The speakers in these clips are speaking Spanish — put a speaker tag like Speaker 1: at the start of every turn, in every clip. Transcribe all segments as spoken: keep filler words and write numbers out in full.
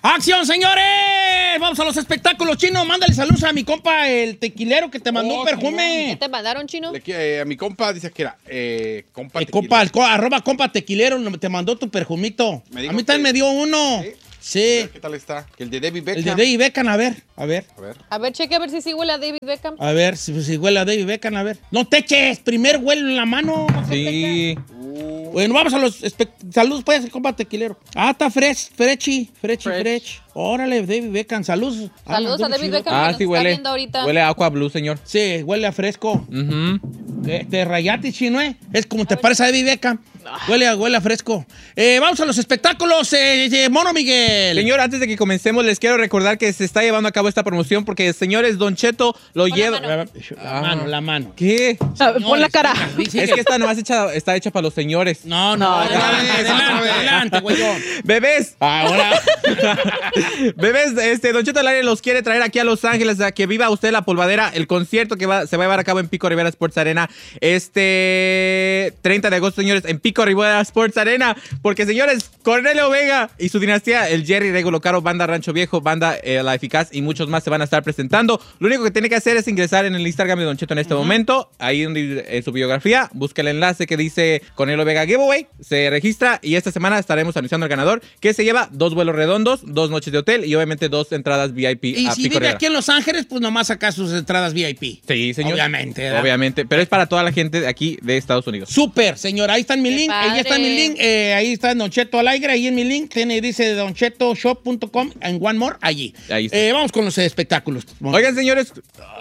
Speaker 1: ¡Acción, señores! Vamos a los espectáculos, Chino. Mándale saludos a mi compa, el tequilero que te mandó
Speaker 2: Oh,
Speaker 1: un perfume.
Speaker 3: ¿Qué te mandaron, Chino?
Speaker 2: Le, eh, a mi compa dice que era eh, compa
Speaker 1: El
Speaker 2: tequilero.
Speaker 1: compa, el co- arroba compa tequilero te mandó tu perfumito.
Speaker 2: Me
Speaker 1: A
Speaker 2: dijo
Speaker 1: mí también
Speaker 2: que-
Speaker 1: me dio uno.
Speaker 2: ¿Sí?
Speaker 1: Sí.
Speaker 2: A ver, ¿qué tal está? Que el de David Beckham.
Speaker 1: El de David Beckham, a ver, a ver.
Speaker 2: A ver.
Speaker 3: A ver, cheque a ver si sí huele a David Beckham.
Speaker 1: A ver, si, si huele a David Beckham, a ver. No te eches, primero huele en la mano. no te
Speaker 4: Sí.
Speaker 2: Uh,
Speaker 1: Bueno, vamos a los espe- saludos, pues, compa tequilero. Ah, está fresh, frechi, frechi,
Speaker 3: Fresh.
Speaker 1: fresh. Órale, David Beckham, saludos. Ah,
Speaker 3: Saludos a
Speaker 1: mandó
Speaker 3: David
Speaker 1: chido.
Speaker 3: Beckham.
Speaker 4: Ah,
Speaker 3: nos
Speaker 4: sí
Speaker 3: está
Speaker 4: huele.
Speaker 3: viendo ahorita.
Speaker 4: Huele a Aqua Blue, señor.
Speaker 1: Sí, huele a fresco.
Speaker 4: Ujú.
Speaker 1: Te, te rayaste, Chino, ¿eh? Es como te parece a David Beckham. Huele a, huele a fresco. Eh, vamos a los espectáculos, eh, eh, Mono Miguel.
Speaker 4: Señor, antes de que comencemos, les quiero recordar que se está llevando a cabo esta promoción porque, señores, Don Cheto lo
Speaker 3: la
Speaker 4: lleva...
Speaker 3: mano.
Speaker 1: La mano, la mano.
Speaker 4: ¿Qué?
Speaker 3: Pon la cara.
Speaker 1: Sí, sí,
Speaker 4: Es que esta nomás hecha- está hecha para los señores.
Speaker 1: No, no,
Speaker 3: No,
Speaker 1: adelante, adelante, adelante, güey.
Speaker 4: Bebés,
Speaker 1: Ahora.
Speaker 4: bebés, este, Don Cheto al aire los quiere traer aquí a Los Ángeles a que viva usted la polvadera, el concierto que va, se va a llevar a cabo en Pico Rivera Sports Arena este treinta de agosto, señores, en Pico Rivera Sports Arena, porque, señores, Cornelio Vega y su dinastía, el Jerry Regulo Caro, Banda Rancho Viejo, Banda eh, La Eficaz y muchos más se van a estar presentando. Lo único que tiene que hacer es ingresar en el Instagram de Don Cheto en este momento, ahí donde, en su biografía, busca el enlace que dice Cornelio Vega Giveaway, se registra y esta semana estaremos anunciando al ganador, que se lleva dos vuelos redondos, dos noches de hotel y obviamente dos entradas V I P
Speaker 1: Y
Speaker 4: a
Speaker 1: si
Speaker 4: Pico
Speaker 1: vive
Speaker 4: Rivera.
Speaker 1: aquí en Los Ángeles, pues nomás saca sus entradas V I P.
Speaker 4: Sí, señor.
Speaker 1: Obviamente, ¿verdad?
Speaker 4: Obviamente, pero es para toda la gente de aquí de Estados Unidos.
Speaker 1: Súper, señor. Ahí está en mi
Speaker 3: Qué
Speaker 1: link. Ahí está en mi
Speaker 3: padre.
Speaker 1: link. eh, ahí está Don Cheto al aire. Ahí en mi link. Tiene, dice don cheto shop punto com en One More. Allí.
Speaker 4: Ahí está.
Speaker 1: Eh, vamos con los espectáculos.
Speaker 4: Oigan, señores.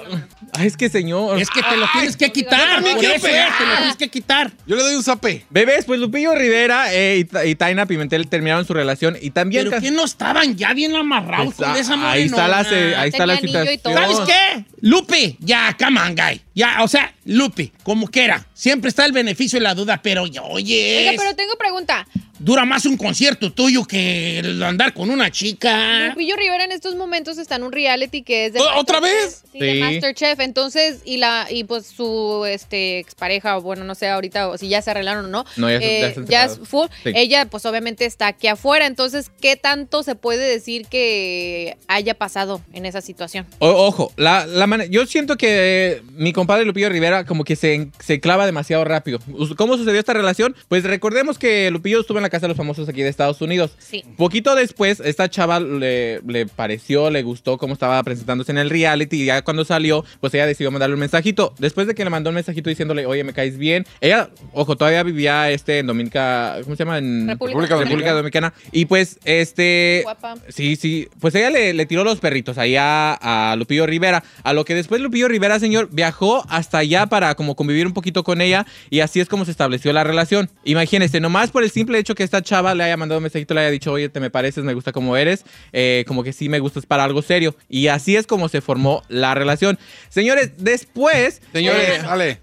Speaker 4: Ay, es que señor.
Speaker 1: Es que te lo tienes que quitar.
Speaker 2: también
Speaker 1: Por
Speaker 2: quiero
Speaker 1: eso es,
Speaker 2: pegar.
Speaker 1: te lo tienes que quitar.
Speaker 2: yo le doy un zape.
Speaker 4: Bebés, pues Lupillo Rivera eh, y, Ta- y Taina Pimentel terminaron su relación y también.
Speaker 1: Pero
Speaker 4: cas-
Speaker 1: que no estaban ya bien amarrados
Speaker 4: Pues,
Speaker 1: con esa
Speaker 4: ah, ahí está la, se- ahí está la
Speaker 3: Tenía anillo y
Speaker 4: situación.
Speaker 3: todo.
Speaker 1: ¿Sabes qué? Lupe, ya, come on, guy. Ya, o sea, Lupe, como quiera. Siempre está el beneficio y la duda, pero oye,
Speaker 3: Oiga, pero tengo pregunta.
Speaker 1: dura más un concierto tuyo que el andar con una chica.
Speaker 3: Lupillo Rivera en estos momentos está en un reality que es de
Speaker 2: ¿O- otra
Speaker 3: Masterchef.
Speaker 2: vez?
Speaker 3: Sí, de
Speaker 4: Sí.
Speaker 3: Masterchef. Entonces, y la y pues su este expareja, o bueno, no sé ahorita o si ya se arreglaron o no.
Speaker 4: No, ya se-
Speaker 3: eh,
Speaker 4: ya están
Speaker 3: ya es
Speaker 4: separados.
Speaker 3: full.
Speaker 4: Sí.
Speaker 3: Ella pues obviamente está aquí afuera. Entonces, ¿qué tanto se puede decir que haya pasado en esa situación?
Speaker 4: O- ojo, la, la mane- yo siento que mi compadre Lupillo Rivera como que se, se clava demasiado rápido. ¿Cómo sucedió esta relación? Pues recordemos que Lupillo estuvo en la Casa de los Famosos aquí de Estados Unidos.
Speaker 3: Sí.
Speaker 4: Poquito después, esta chava le, le pareció, le gustó cómo estaba presentándose en el reality y ya cuando salió, pues ella decidió mandarle un mensajito. Después de que le mandó un mensajito diciéndole, oye, me caes bien. Ella, ojo, todavía vivía este en Dominica, ¿cómo se llama? En
Speaker 3: República
Speaker 4: República Dominicana. Y pues, este...
Speaker 3: Guapa.
Speaker 4: Sí, sí. Pues ella le, le tiró los perritos ahí a, a Lupillo Rivera. A lo que después Lupillo Rivera, señor, viajó hasta allá para como convivir un poquito con ella. Y así es como se estableció la relación. Imagínense, nomás por el simple hecho que esta chava le haya mandado un mensajito, le haya dicho, oye, te me pareces, me gusta como eres. eh, como que sí me gustas para algo serio. Y así es como se formó la relación. Señores, después...
Speaker 2: Señores,
Speaker 4: eh,
Speaker 2: dale.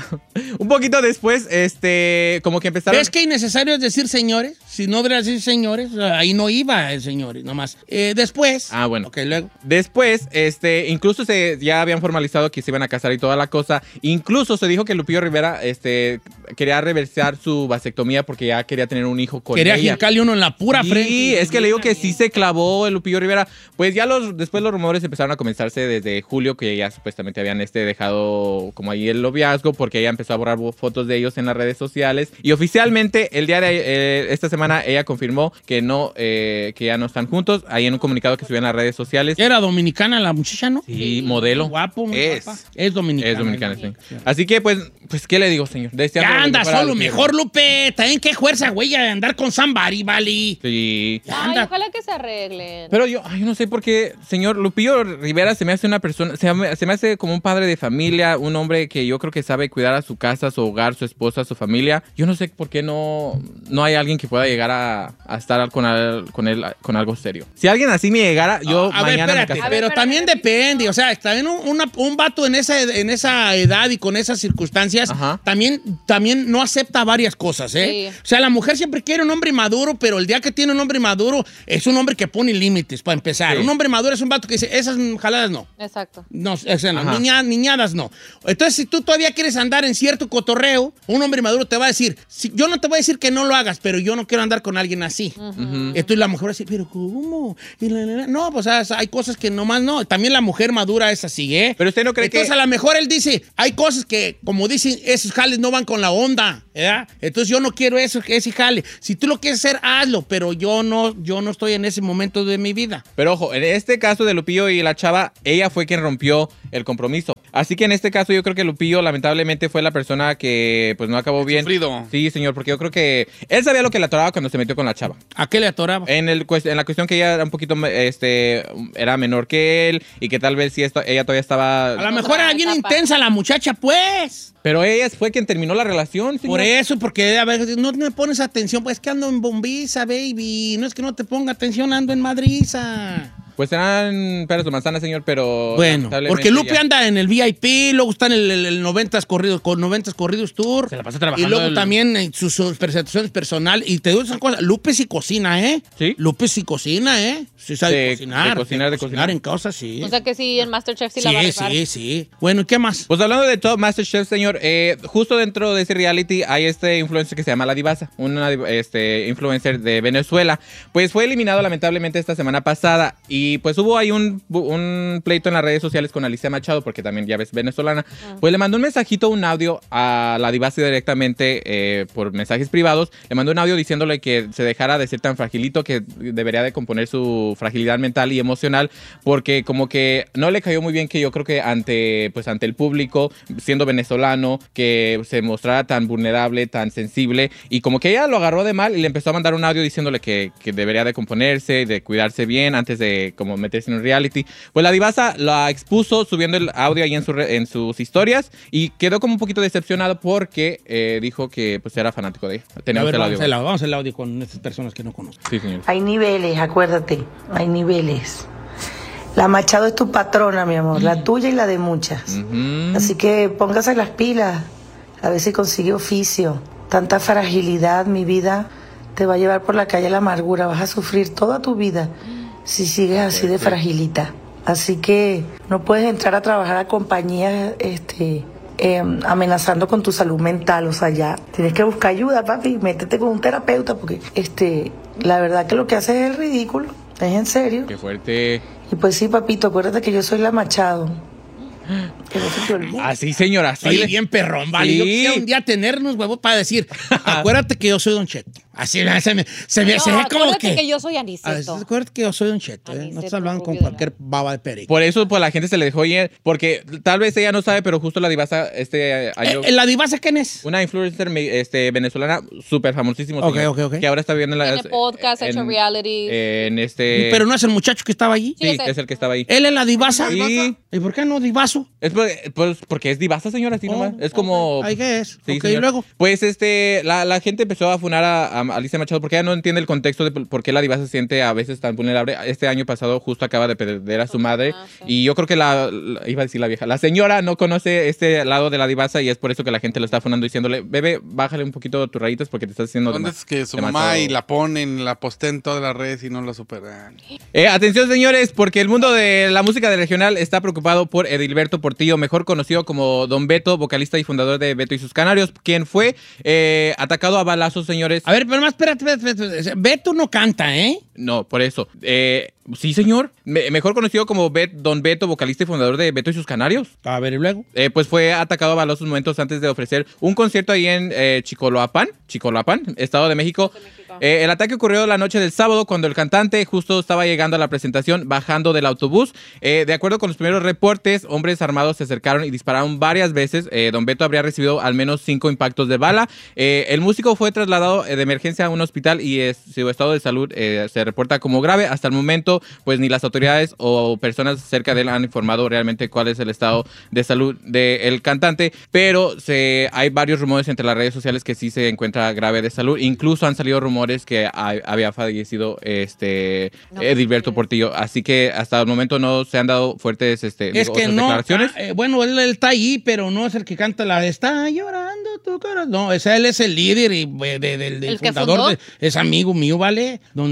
Speaker 4: un poquito después, este... Como que empezaron...
Speaker 1: ¿Ves que innecesario es decir señores? Si no debería decir señores, ahí no iba el señores, nomás. Eh, después.
Speaker 4: Ah, bueno.
Speaker 1: Ok, luego.
Speaker 4: Después, este, incluso se ya habían formalizado que se iban a casar y toda la cosa. Incluso se dijo que Lupillo Rivera, este, quería reversar su vasectomía porque ya quería tener un hijo con
Speaker 1: Quería
Speaker 4: ella.
Speaker 1: jincarle uno en la pura
Speaker 4: Sí,
Speaker 1: frente.
Speaker 4: es que le digo que sí se clavó el Lupillo Rivera. Pues ya los, después los rumores empezaron a comenzarse desde julio, que ya supuestamente habían este dejado como ahí el noviazgo, porque ella empezó a borrar fotos de ellos en las redes sociales. Y oficialmente, el día de eh, esta semana, ella confirmó que no, eh, que ya no están juntos. Ahí en un comunicado que subió en las redes sociales.
Speaker 1: Era dominicana la muchacha, ¿no?
Speaker 4: Sí, modelo.
Speaker 1: Guapo, muy
Speaker 2: Es.
Speaker 1: guapa. Es dominicana.
Speaker 4: Es dominicana, sí. Así que, pues, pues, ¿qué le digo, señor? Deseando
Speaker 1: Ya
Speaker 4: lo
Speaker 1: anda
Speaker 4: mejor a
Speaker 1: solo
Speaker 4: Lupillo
Speaker 1: mejor, Lupe. También qué fuerza, güey, de andar con somebody, vale.
Speaker 4: Sí.
Speaker 1: Ya
Speaker 3: Ay,
Speaker 1: anda.
Speaker 3: ojalá que se arreglen.
Speaker 4: Pero yo, ay, yo no sé por qué, señor Lupillo Rivera se me hace una persona, se me, se me hace como un padre de familia, un hombre que yo creo que sabe cuidar a su casa, su hogar, su esposa, su familia. Yo no sé por qué no, no hay alguien que pueda llegar a, a estar con, al- con él con algo serio. Si alguien así me llegara, yo
Speaker 1: a ver,
Speaker 4: mañana me
Speaker 1: espérate,
Speaker 4: casaría.
Speaker 1: pero
Speaker 3: A ver,
Speaker 1: también
Speaker 3: espérate,
Speaker 1: depende, o sea, también un, una- un vato en esa, en esa edad y con esas circunstancias,
Speaker 4: Ajá.
Speaker 1: también, también no acepta varias cosas, ¿eh?
Speaker 3: Sí.
Speaker 1: O sea, la mujer siempre quiere un hombre maduro, pero el día que tiene un hombre maduro, es un hombre que pone límites, para empezar.
Speaker 4: Sí.
Speaker 1: Un hombre maduro es un vato que dice, esas jaladas no.
Speaker 3: Exacto.
Speaker 1: No, o sea, no,
Speaker 4: Ajá.
Speaker 1: niña- niñadas no. Entonces, si tú todavía quieres quieres andar en cierto cotorreo, un hombre maduro te va a decir, si, yo no te voy a decir que no lo hagas, pero yo no quiero andar con alguien así. Uh-huh. Entonces la mujer va a decir, pero ¿cómo? Y la, la, la. No, pues o sea, hay cosas que nomás no. También la mujer madura es así, ¿eh?
Speaker 4: Pero usted no cree
Speaker 1: Entonces,
Speaker 4: que...
Speaker 1: a lo mejor él dice, hay cosas que, como dicen, esos jales no van con la onda, ¿verdad? Entonces yo no quiero eso, ese jale. Si tú lo quieres hacer, hazlo, pero yo no, yo no estoy en ese momento de mi vida.
Speaker 4: Pero ojo, en este caso de Lupillo y la chava, ella fue quien rompió el compromiso. Así que en este caso yo creo que Lupillo lamentablemente fue la persona que pues no acabó
Speaker 2: el
Speaker 4: bien.
Speaker 2: Sufrido.
Speaker 4: Sí, señor, porque yo creo que él sabía lo que le atoraba cuando se metió con la chava.
Speaker 1: ¿A qué le atoraba?
Speaker 4: En, el, en la cuestión que ella era un poquito, este, era menor que él y que tal vez sí esto, ella todavía estaba...
Speaker 1: A lo mejor era bien intensa la muchacha, pues.
Speaker 4: Pero ella fue quien terminó la relación, señor.
Speaker 1: Por eso, porque a ver, no me pones atención, pues es que ando en Bombiza, baby. No es que no te ponga atención, ando en Madriza.
Speaker 4: Pues eran peras o manzanas, señor, pero...
Speaker 1: Bueno, porque Lupe
Speaker 4: ya.
Speaker 1: anda en el V I P, luego está en el, el, el noventas corridos, con noventas corridos tour.
Speaker 2: Se la pasa trabajando.
Speaker 1: Y luego
Speaker 2: el...
Speaker 1: también en sus, sus presentaciones personales. Y te digo esas cosas, Lupe sí cocina, ¿eh?
Speaker 4: ¿Sí?
Speaker 1: Lupe sí cocina, ¿eh? Sí sabe
Speaker 4: de,
Speaker 1: cocinar.
Speaker 4: De cocinar, de cocinar.
Speaker 1: en cosas, sí.
Speaker 3: O sea que sí, en MasterChef sí,
Speaker 1: sí
Speaker 3: la va a
Speaker 1: Sí,
Speaker 3: rifar.
Speaker 1: sí, sí. Bueno, ¿y qué más?
Speaker 4: Pues hablando de Top MasterChef, señor, eh, justo dentro de ese reality hay este influencer que se llama La Divasa, una este, influencer de Venezuela. Pues fue eliminado lamentablemente esta semana pasada y pues hubo ahí un, un pleito en las redes sociales con Alicia Machado, porque también ya ves venezolana. Uh-huh. Pues le mandó un mensajito, un audio a La Divasa directamente eh, por mensajes privados. Le mandó un audio diciéndole que se dejara de ser tan fragilito, que debería de componer su fragilidad mental y emocional, porque como que no le cayó muy bien que yo creo que ante, pues ante el público, siendo venezolano, que se mostrara tan vulnerable, tan sensible, y como que ella lo agarró de mal y le empezó a mandar un audio diciéndole que, que debería de componerse, de cuidarse bien antes de como meterse en un reality. Pues La Divasa la expuso subiendo el audio ahí en, su, en sus historias y quedó como un poquito decepcionado porque eh, dijo que pues era fanático de ella.
Speaker 1: Tenemos ver, el audio. Vamos, el, vamos al audio con estas personas que no conozco.
Speaker 4: Sí, señor.
Speaker 5: Hay niveles, acuérdate, hay niveles. La Machado es tu patrona, mi amor, la tuya y la de muchas. Uh-huh. Así que póngase las pilas, a ver si consigue oficio. Tanta fragilidad, mi vida, te va a llevar por la calle la amargura. Vas a sufrir toda tu vida si sigues así de fragilita. Así que no puedes entrar a trabajar a compañías este, eh, amenazando con tu salud mental. O sea, ya tienes que buscar ayuda, papi. Métete con un terapeuta porque este, la verdad que lo que haces es el ridículo. Es en serio.
Speaker 4: Qué fuerte.
Speaker 5: Y pues sí, papito, acuérdate que yo soy la Machado. Que no se te olvide.
Speaker 4: Así, señora, así.
Speaker 1: Oye, bien perrón, vale. Sí. Yo quisiera un día tenernos, huevos, para decir, acuérdate que yo soy Don Cheto. Así se me se ve,
Speaker 3: no,
Speaker 1: se ve como
Speaker 3: acuérdate
Speaker 1: que...
Speaker 3: que yo soy Aniceto.
Speaker 1: Acuérdate que yo soy Don Cheto, ¿eh? No estás hablando con cualquier baba de perico.
Speaker 4: Por eso, pues, la gente se le dejó ir, porque tal vez ella no sabe, pero justo La Divasa este año...
Speaker 1: Eh, ¿La Divasa quién es?
Speaker 4: Una influencer este, venezolana súper famosísima.
Speaker 1: Ok, ok, ok.
Speaker 4: Que ahora está viviendo en la...
Speaker 3: Tiene podcast, ha hecho reality.
Speaker 4: En este...
Speaker 1: Pero no es el muchacho que estaba allí.
Speaker 4: Sí, sí es, es el que estaba ahí.
Speaker 1: ¿Él es La Divasa?
Speaker 4: Sí.
Speaker 1: ¿Y por qué no Divaso?
Speaker 4: Es porque, pues, porque es Divasa, señora, así oh, nomás. Es como...
Speaker 1: ¿Ahí qué es?
Speaker 4: Sí,
Speaker 1: ok, y luego...
Speaker 4: Pues, este, la, la gente empezó a funar a, a Alicia Machado porque ella no entiende el contexto de por qué La Divasa se siente a veces tan vulnerable. Este año pasado justo acaba de perder a su madre. Ah, sí. Y yo creo que la, la... Iba a decir la vieja. La señora no conoce este lado de La Divasa y es por eso que la gente lo está funando diciéndole, bebé, bájale un poquito tus rayitas porque te estás haciendo...
Speaker 2: ¿Dónde es que su demasiado... mamá y la ponen, la posten en todas las redes y no la superan?
Speaker 4: Eh, atención, señores, porque el mundo de la música de regional está preocupado por Edilberto Portillo, mejor conocido como Don Beto, vocalista y fundador de Beto y sus Canarios, quien fue eh, atacado a balazos, señores.
Speaker 1: A ver, pero más, espérate, espérate, espérate. Beto no canta, ¿eh?
Speaker 4: No, por eso. Eh, sí, señor. Me, mejor conocido como Bet, Don Beto, vocalista y fundador de Beto y sus Canarios.
Speaker 1: A ver, ¿y luego?
Speaker 4: Eh, pues fue atacado a balazos momentos antes de ofrecer un concierto ahí en eh, Chicoloapan, Chicoloapan, Estado de México. Eh, el ataque ocurrió la noche del sábado cuando el cantante justo estaba llegando a la presentación, bajando del autobús. Eh, de acuerdo con los primeros reportes, hombres armados se acercaron y dispararon varias veces. Eh, Don Beto habría recibido al menos cinco impactos de bala. Eh, el músico fue trasladado de emergencia a un hospital y es, su estado de salud eh, se reporta como grave. Hasta el momento, pues ni las autoridades o personas cerca de él han informado realmente cuál es el estado de salud del cantante, pero se, hay varios rumores entre las redes sociales que sí se encuentra grave de salud. Incluso han salido rumores que hay, había fallecido este no, Edilberto sí. Portillo, así que hasta el momento no se han dado fuertes este,
Speaker 1: es
Speaker 4: digo,
Speaker 1: que no,
Speaker 4: declaraciones.
Speaker 1: Ah, eh, bueno, él, él está ahí, pero no es el que canta la está llorando tu corazón. No, ese, él es el líder y de, de, de, del fundador, de, es amigo mío, ¿vale? Don, don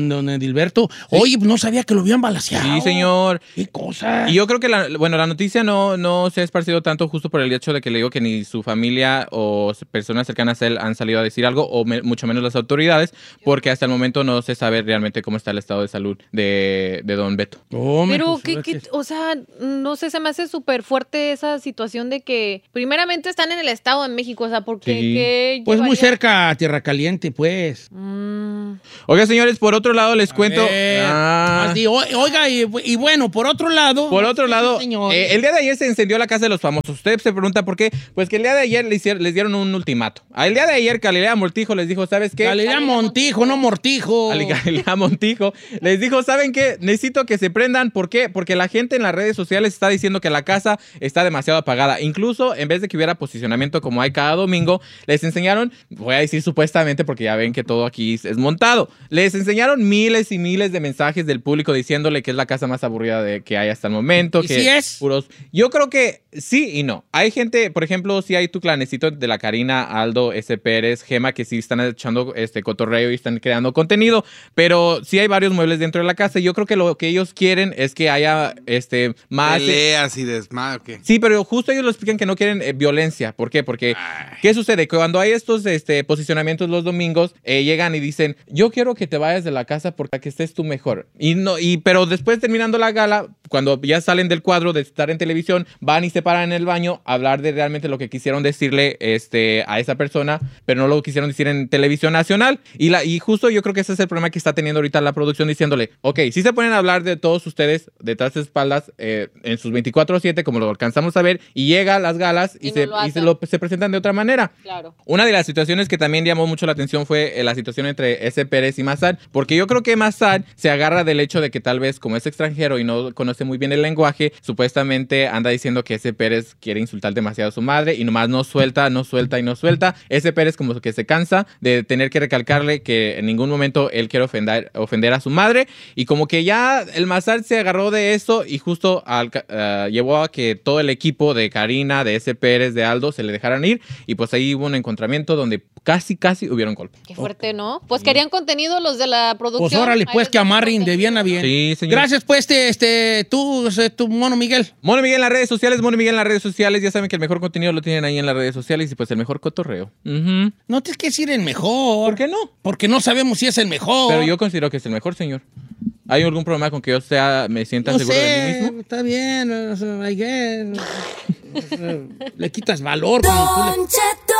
Speaker 1: Edilberto. Oye, no sabía que lo habían balaceado.
Speaker 4: Sí, señor.
Speaker 1: Qué cosa.
Speaker 4: Y yo creo que, la, bueno, la noticia no, no se ha esparcido tanto justo por el hecho de que le digo que ni su familia o personas cercanas a él han salido a decir algo, o me, mucho menos las autoridades, porque hasta el momento no se sabe realmente cómo está el estado de salud de, de don Beto.
Speaker 1: Oh,
Speaker 3: Pero, ¿qué, qué, o sea, no sé, se me hace súper fuerte esa situación de que primeramente están en el Estado de México, o sea, porque...
Speaker 1: Sí.
Speaker 3: ¿qué
Speaker 1: Pues
Speaker 3: llevaría?
Speaker 1: muy cerca a Tierra Caliente, pues.
Speaker 3: Mm.
Speaker 4: Oiga, señores, por otro lado les
Speaker 1: A
Speaker 4: cuento...
Speaker 1: ver,
Speaker 4: Ah.
Speaker 1: más di- o- Oiga, y, y bueno, por otro lado...
Speaker 4: Por otro lado,
Speaker 1: señor.
Speaker 4: eh, el día de ayer se encendió la casa de los famosos. Usted se pregunta por qué. Pues que el día de ayer les, hicieron, les dieron un ultimato. El día de ayer Galilea Montijo les dijo, ¿sabes qué?
Speaker 1: Galilea Montijo, no Mortijo.
Speaker 4: Ali- Galilea Montijo les dijo, ¿saben qué? Necesito que se prendan. ¿Por qué? Porque la gente en las redes sociales está diciendo que la casa está demasiado apagada. Incluso, en vez de que hubiera posicionamiento como hay cada domingo, les enseñaron, voy a decir supuestamente porque ya ven que todo aquí es montado, les enseñaron miles y miles de mensajes del público diciéndole que es la casa más aburrida de que hay hasta el momento.
Speaker 1: ¿Y
Speaker 4: que
Speaker 1: sí es?
Speaker 4: Puros... Yo creo que sí y no. Hay gente, por ejemplo, sí hay tu clanecito de la Karina, Aldo, S. Pérez, Gema, que sí están echando este cotorreo y están creando contenido, pero sí hay varios muebles dentro de la casa y yo creo que lo que ellos quieren es que haya este más...
Speaker 2: Peleas y desmadre, ¿o qué?
Speaker 4: Sí, pero justo ellos lo explican que no quieren eh, violencia. ¿Por qué? Porque,
Speaker 2: Ay.
Speaker 4: ¿qué sucede? Cuando hay estos este, posicionamientos los domingos, eh, llegan y dicen, yo quiero que te vayas de la casa porque que estés tú mejor. Y no, y, pero después terminando la gala, cuando ya salen del cuadro de estar en televisión, van y se paran en el baño a hablar de realmente lo que quisieron decirle este, a esa persona, pero no lo quisieron decir en televisión nacional. Y, la, y justo yo creo que ese es el problema que está teniendo ahorita la producción diciéndole, ok, sí se ponen a hablar de todos ustedes detrás de espaldas eh, en sus veinticuatro siete, como lo alcanzamos a ver, y llega a las galas y,
Speaker 3: Y no
Speaker 4: se,
Speaker 3: lo
Speaker 4: y se,
Speaker 3: hacen.
Speaker 4: lo, se presentan de otra manera.
Speaker 3: Claro.
Speaker 4: Una de las situaciones que también llamó mucho la atención fue eh, la situación entre S. Pérez y Massad, porque yo creo que Massad se agarra del hecho de que tal vez como es extranjero y no conoce muy bien el lenguaje, supuestamente anda diciendo que S. Pérez quiere insultar demasiado a su madre y nomás no suelta, no suelta y no suelta. S. Pérez como que se cansa de tener que recalcarle que en ningún momento él quiere ofender, ofender a su madre y como que ya el Massad se agarró de eso y justo al, uh, llevó a que todo el equipo de Karina, de S. Pérez, de Aldo se le dejaran ir y pues ahí hubo un encontramiento donde casi, casi hubieron golpe.
Speaker 3: Qué fuerte, ¿no? Pues querían contenido los de la producción.
Speaker 1: Pues órale, pues
Speaker 3: Ahí
Speaker 1: que
Speaker 3: les
Speaker 1: amarren
Speaker 3: dieron
Speaker 1: de bien a
Speaker 3: contenido,
Speaker 1: bien.
Speaker 4: Sí, señor.
Speaker 1: Gracias, pues, este, este tú, este, tu mono Miguel.
Speaker 4: Mono Miguel en las redes sociales, Mono Miguel en las redes sociales. Ya saben que el mejor contenido lo tienen ahí en las redes sociales y pues el mejor cotorreo. Ujú.
Speaker 1: No tienes que decir el mejor.
Speaker 4: ¿Por qué no?
Speaker 1: Porque no sabemos si es el mejor.
Speaker 4: Pero yo considero que es el mejor, señor. ¿Hay algún problema con que yo sea, me sienta
Speaker 1: no
Speaker 4: seguro de mí
Speaker 1: sé,
Speaker 4: mismo?
Speaker 1: está bien, o sea, I guess. O sea, le quitas valor. cuando tú le-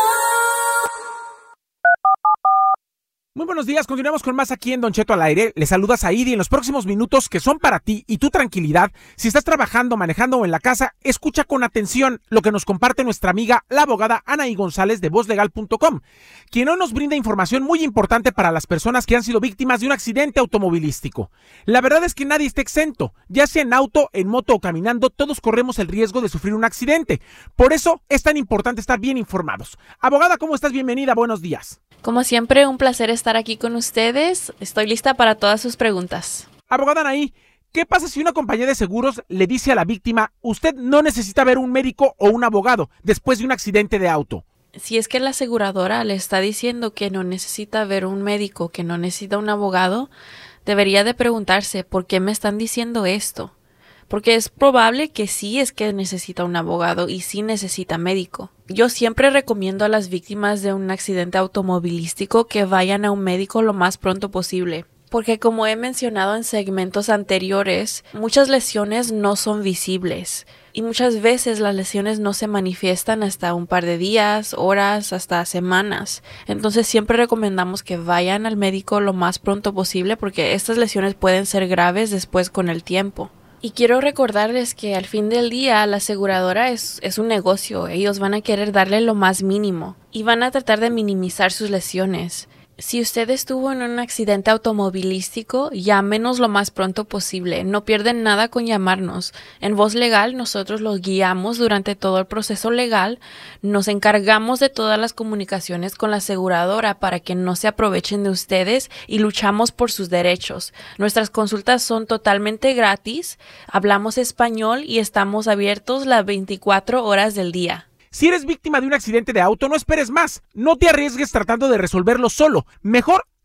Speaker 6: Muy buenos días, continuamos con más aquí en Don Cheto al aire. Le saluda Saidi en los próximos minutos que son para ti y tu tranquilidad. Si estás trabajando, manejando o en la casa, escucha con atención lo que nos comparte nuestra amiga, la abogada Anaí González de voz legal punto com, quien hoy nos brinda información muy importante para las personas que han sido víctimas de un accidente automovilístico. La verdad es que nadie está exento, ya sea en auto, en moto o caminando, todos corremos el riesgo de sufrir un accidente. Por eso es tan importante estar bien informados. Abogada, ¿cómo estás? Bienvenida, buenos días.
Speaker 7: Como siempre, un placer estar aquí con ustedes. Estoy lista para todas sus preguntas.
Speaker 6: Abogada Anaí, ¿qué pasa si una compañía de seguros le dice a la víctima, usted no necesita ver un médico o un abogado después de un accidente de auto?
Speaker 7: Si es que la aseguradora le está diciendo que no necesita ver un médico, que no necesita un abogado, debería de preguntarse por qué me están diciendo esto. Porque es probable que sí es que necesita un abogado y sí necesita médico. Yo siempre recomiendo a las víctimas de un accidente automovilístico que vayan a un médico lo más pronto posible. Porque como he mencionado en segmentos anteriores, muchas lesiones no son visibles. Y muchas veces las lesiones no se manifiestan hasta un par de días, horas, hasta semanas. Entonces siempre recomendamos que vayan al médico lo más pronto posible porque estas lesiones pueden ser graves después con el tiempo. Y quiero recordarles que al fin del día la aseguradora es, es un negocio. Ellos van a querer darle lo más mínimo y van a tratar de minimizar sus lesiones. Si usted estuvo en un accidente automovilístico, llámenos lo más pronto posible. No pierden nada con llamarnos. En Voz Legal nosotros los guiamos durante todo el proceso legal. Nos encargamos de todas las comunicaciones con la aseguradora para que no se aprovechen de ustedes y luchamos por sus derechos. Nuestras consultas son totalmente gratis. Hablamos español y estamos abiertos las veinticuatro horas del día.
Speaker 6: Si eres víctima de un accidente de auto, no esperes más. No te arriesgues tratando de resolverlo solo. Mejor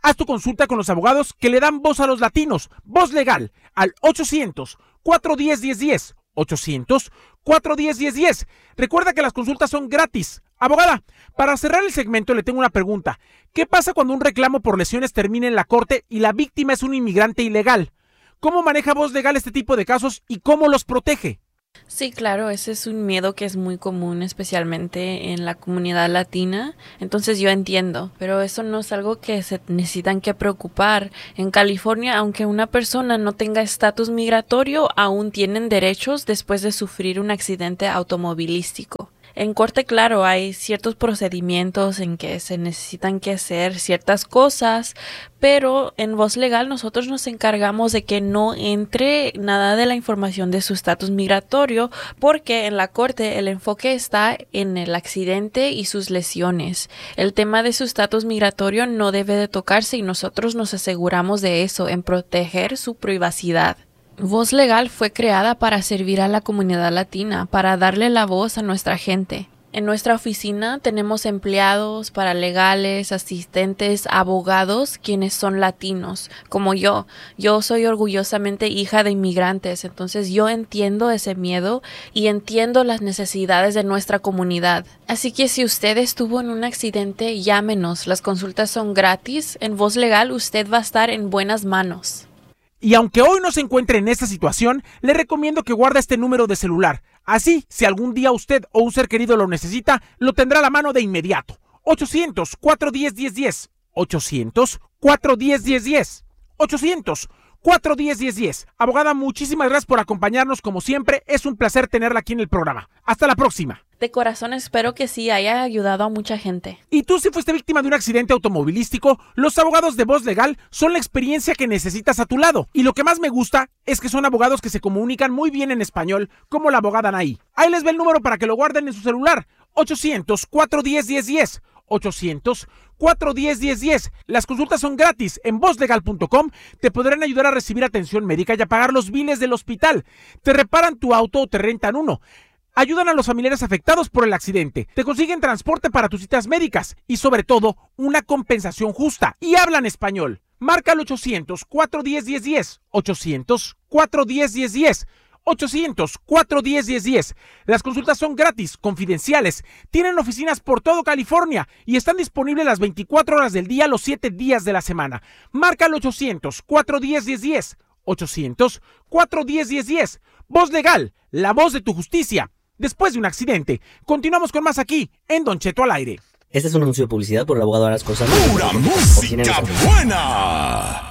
Speaker 6: Haz tu consulta con los abogados que le dan voz a los latinos. Voz Legal al ochocientos, cuatro uno cero, uno cero uno cero. ochocientos, cuatro uno cero, uno cero uno cero. Recuerda que las consultas son gratis. Abogada, para cerrar el segmento le tengo una pregunta. ¿Qué pasa cuando un reclamo por lesiones termina en la corte y la víctima es un inmigrante ilegal? ¿Cómo maneja Voz Legal este tipo de casos y cómo los protege?
Speaker 7: Sí, claro, ese es un miedo que es muy común, especialmente en la comunidad latina. Entonces yo entiendo, pero eso no es algo que se necesitan que preocupar. En California, aunque una persona no tenga estatus migratorio, aún tienen derechos después de sufrir un accidente automovilístico. En corte, claro, hay ciertos procedimientos en que se necesitan que hacer ciertas cosas, pero en Voz Legal nosotros nos encargamos de que no entre nada de la información de su estatus migratorio, porque en la corte el enfoque está en el accidente y sus lesiones. El tema de su estatus migratorio no debe de tocarse y nosotros nos aseguramos de eso, en proteger su privacidad. Voz Legal fue creada para servir a la comunidad latina, para darle la voz a nuestra gente. En nuestra oficina tenemos empleados, paralegales, asistentes, abogados, quienes son latinos, como yo. Yo soy orgullosamente hija de inmigrantes, entonces yo entiendo ese miedo y entiendo las necesidades de nuestra comunidad. Así que si usted estuvo en un accidente, llámenos. Las consultas son gratis. En Voz Legal usted va a estar en buenas manos.
Speaker 6: Y aunque hoy no se encuentre en esta situación, le recomiendo que guarde este número de celular. Así, si algún día usted o un ser querido lo necesita, lo tendrá a la mano de inmediato. ochocientos, cuatro uno cero, uno cero uno cero. ochocientos, cuatro uno cero, uno cero uno cero. ochocientos, cuatro uno cero, uno cero uno cero. Abogada, muchísimas gracias por acompañarnos como siempre. Es un placer tenerla aquí en el programa. Hasta la próxima.
Speaker 7: De corazón espero que sí haya ayudado a mucha gente.
Speaker 6: ¿Y tú si fuiste víctima de un accidente automovilístico? Los abogados de Voz Legal son la experiencia que necesitas a tu lado. Y lo que más me gusta es que son abogados que se comunican muy bien en español, como la abogada Anaí. Ahí les ve el número para que lo guarden en su celular. ochocientos, cuatro uno cero, uno cero uno cero. ochocientos, cuatro uno cero, uno cero uno cero. Las consultas son gratis. En voz legal punto com te podrán ayudar a recibir atención médica y a pagar los biles del hospital. Te reparan tu auto o te rentan uno. Ayudan a los familiares afectados por el accidente. Te consiguen transporte para tus citas médicas y, sobre todo, una compensación justa. Y hablan español. Marca al ochocientos, cuatro uno cero, uno cero uno cero. ochocientos, cuatro uno cero, uno cero uno cero. ochocientos, cuatro uno cero, uno cero uno cero. Las consultas son gratis, confidenciales. Tienen oficinas por todo California y están disponibles las veinticuatro horas del día, los siete días de la semana. Marca al ochocientos, cuatro uno cero, uno cero uno cero. ochocientos, cuatro uno cero, uno cero uno cero. Voz Legal, la voz de tu justicia. Después de un accidente, continuamos con más aquí, en Don Cheto al Aire.
Speaker 8: Este es un anuncio de publicidad por el abogado Aras Cosano.
Speaker 9: ¡Pura música buena!